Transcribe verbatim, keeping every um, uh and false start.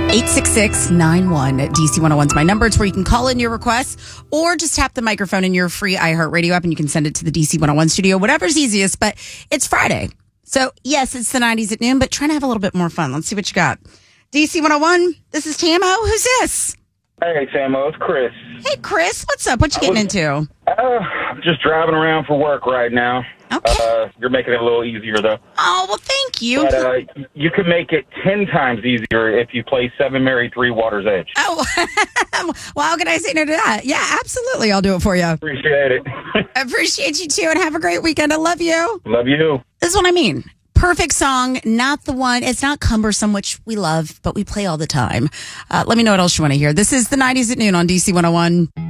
eight six six, nine one, D C one oh one is my number. It's where you can call in your requests or just tap the microphone in your free iHeartRadio app and you can send it to the D C one oh one studio, whatever's easiest. But it's Friday. So, yes, it's the nineties at noon, but trying to have a little bit more fun. Let's see what you got. D C one oh one, this is Tamo. Who's this? Hey, Tamo, it's Chris. Hey, Chris, what's up? What you getting was, into? Uh, I'm just driving around for work right now. Okay. Uh, you're making it a little easier, though. Oh, well, thank you. But uh, you can make it ten times easier if you play Seven Mary Three Water's Edge. Oh, well, how can I say no to that? Yeah, absolutely. I'll do it for you. Appreciate it. Appreciate you, too, and have a great weekend. I love you. Love you. This is what I mean. Perfect song, not the one. It's not cumbersome, which we love, but we play all the time. Uh, let me know what else you want to hear. This is the nineties at noon on D C one oh one.